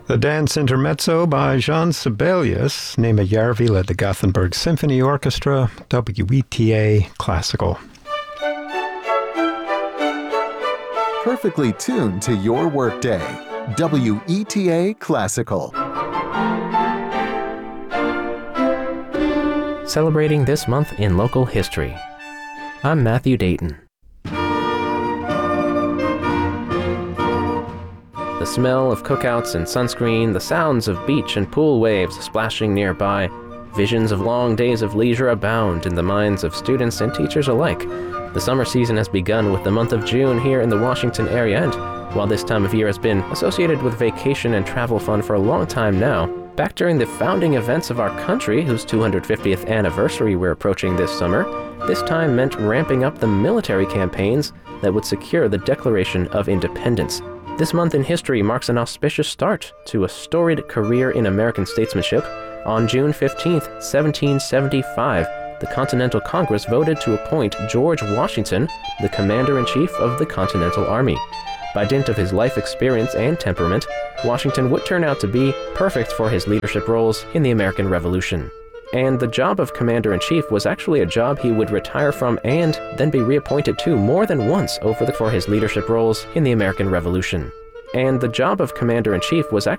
The dance intermezzo by Jean Sibelius. Nema Järvi led the Gothenburg Symphony Orchestra, WETA Classical. Perfectly tuned to your workday. WETA Classical. Celebrating this month in local history. I'm Matthew Dayton. The smell of cookouts and sunscreen, the sounds of beach and pool waves splashing nearby, visions of long days of leisure abound in the minds of students and teachers alike. The summer season has begun with the month of June here in the Washington area, and while this time of year has been associated with vacation and travel fun for a long time now, back during the founding events of our country, whose 250th anniversary we're approaching this summer, this time meant ramping up the military campaigns that would secure the Declaration of Independence. This month in history marks an auspicious start to a storied career in American statesmanship. On June 15, 1775, the Continental Congress voted to appoint George Washington the Commander-in-Chief of the Continental Army. By dint of his life experience and temperament, Washington would turn out to be perfect for his leadership roles in the American Revolution. And the job of Commander-in-Chief was actually a job he would retire from and then be reappointed to more than once for his leadership roles in the American Revolution. And the job of Commander-in-Chief was